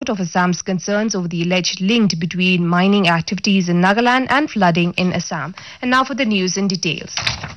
report of Assam's concerns over the alleged link between mining activities in Nagaland and flooding in Assam. And now for the news in details.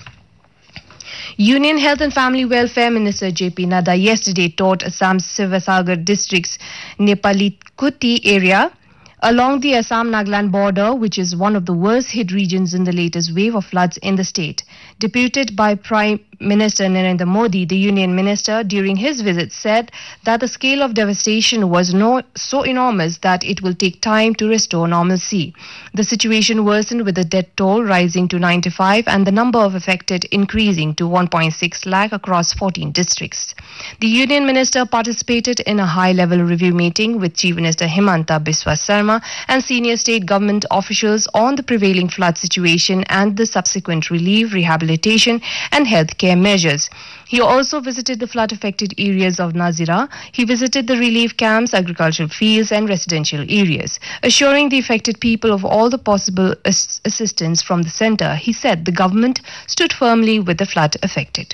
Union Health and Family Welfare Minister J.P. Nadda yesterday toured Assam's Sivasagar district's Nepalikuti area along the Assam-Nagaland border, which is one of the worst hit regions in the latest wave of floods in the state. Deputed by Prime Minister Narendra Modi, the Union Minister, during his visit, said that the scale of devastation was so enormous that it will take time to restore normalcy. The situation worsened with the death toll rising to 95 and the number of affected increasing to 1.6 lakh across 14 districts. The Union Minister participated in a high-level review meeting with Chief Minister Himanta Biswa Sarma and senior state government officials on the prevailing flood situation and the subsequent relief, rehabilitation and healthcare measures. He also visited the flood-affected areas of Nazira. He visited the relief camps, agricultural fields and residential areas. Assuring the affected people of all the possible assistance from the centre, he said the government stood firmly with the flood-affected.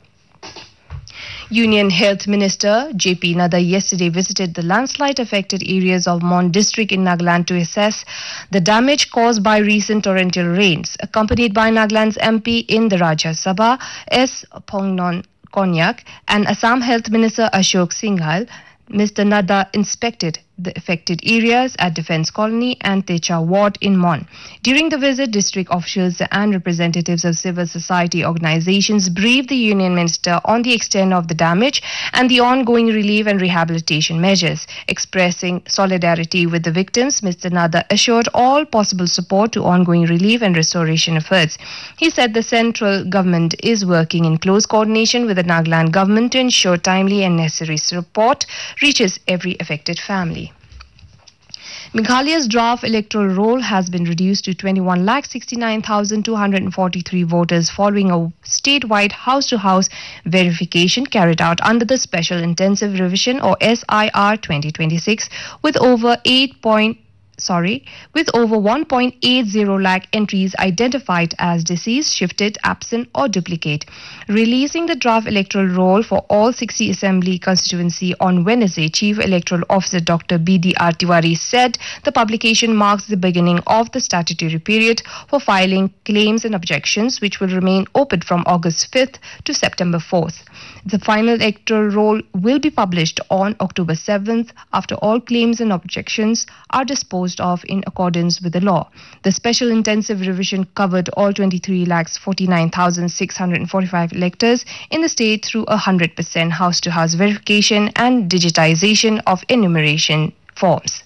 Union Health Minister J.P. Nadda yesterday visited the landslide-affected areas of Mon district in Nagaland to assess the damage caused by recent torrential rains. Accompanied by Nagaland's MP in the Rajya Sabha, S. Phongnon Konyak, and Assam Health Minister Ashok Singhal, Mr. Nadda inspected the affected areas at Defence Colony and Techa Ward in Mon. During the visit, district officials and representatives of civil society organizations briefed the Union Minister on the extent of the damage and the ongoing relief and rehabilitation measures. Expressing solidarity with the victims, Mr. Nadda assured all possible support to ongoing relief and restoration efforts. He said the central government is working in close coordination with the Nagaland government to ensure timely and necessary support reaches every affected family. Meghalaya's draft electoral roll has been reduced to 21,69,243 voters following a statewide house-to-house verification carried out under the Special Intensive Revision or SIR 2026 with over 1.80 lakh entries identified as deceased, shifted, absent or duplicate. Releasing the draft electoral roll for all 60 Assembly constituency on Wednesday, Chief Electoral Officer Dr. B.D.R. Tiwari said the publication marks the beginning of the statutory period for filing claims and objections, which will remain open from August 5th to September 4th. The final electoral roll will be published on October 7th after all claims and objections are disposed of in accordance with the law. The special intensive revision covered all 23,49,645 electors in the state through 100% house-to-house verification and digitization of enumeration forms.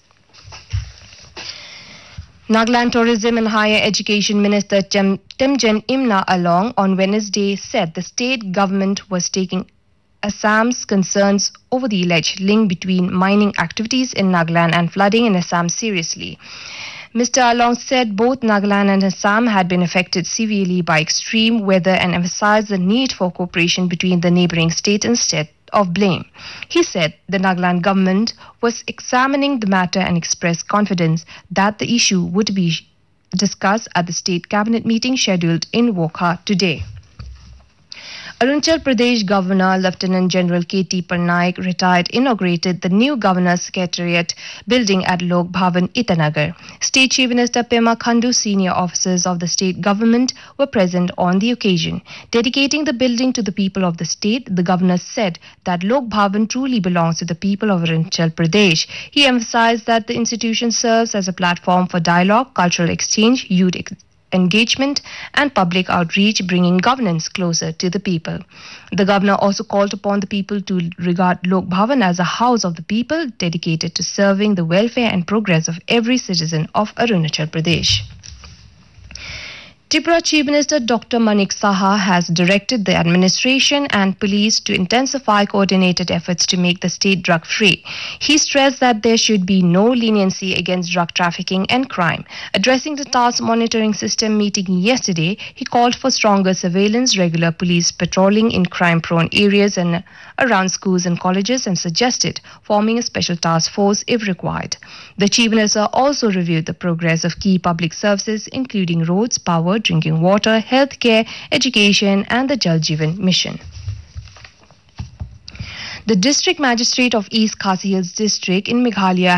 Nagaland Tourism and Higher Education Minister Temjen Imna Along on Wednesday said the state government was taking Assam's concerns over the alleged link between mining activities in Nagaland and flooding in Assam seriously. Mr. Along said both Nagaland and Assam had been affected severely by extreme weather and emphasized the need for cooperation between the neighboring states instead of blame. He said the Nagaland government was examining the matter and expressed confidence that the issue would be discussed at the state cabinet meeting scheduled in Wokha today. Arunachal Pradesh Governor Lieutenant General K.T. Parnaik retired inaugurated the new Governor's Secretariat building at Lok Bhavan, Itanagar. State Chief Minister Pema Khandu, senior officers of the state government were present on the occasion. Dedicating the building to the people of the state, the Governor said that Lok Bhavan truly belongs to the people of Arunachal Pradesh. He emphasized that the institution serves as a platform for dialogue, cultural exchange, youth engagement and public outreach, bringing governance closer to the people. The governor also called upon the people to regard Lok Bhavan as a house of the people dedicated to serving the welfare and progress of every citizen of Arunachal Pradesh. Tripura Chief Minister Dr. Manik Saha has directed the administration and police to intensify coordinated efforts to make the state drug-free. He stressed that there should be no leniency against drug trafficking and crime. Addressing the task monitoring system meeting yesterday, he called for stronger surveillance, regular police patrolling in crime-prone areas and around schools and colleges, and suggested forming a special task force if required. The Chief Minister also reviewed the progress of key public services including roads, power, drinking water, healthcare, education and the Jal Jeevan Mission. The District Magistrate of East Khasi Hills District in Meghalaya